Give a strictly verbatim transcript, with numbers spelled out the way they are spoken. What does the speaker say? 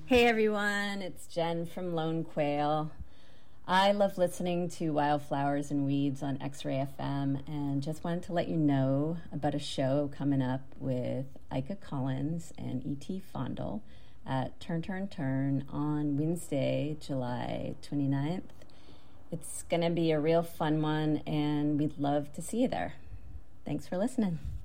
Hey everyone, it's Jen from Lone Quail. I love listening to Wildflowers and Weeds on X-Ray F M, and just wanted to let you know about a show coming up with Ika Collins and E T Fondle at Turn Turn Turn on Wednesday, July twenty-ninth. It's going to be a real fun one, and we'd love to see you there. Thanks for listening.